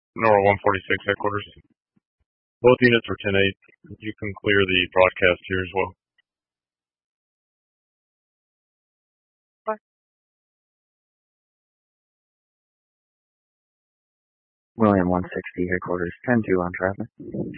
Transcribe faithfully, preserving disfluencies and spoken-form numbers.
Nora one forty-six headquarters. Both units are ten eight. You can clear the broadcast here as well. William one sixty headquarters, ten two on traffic.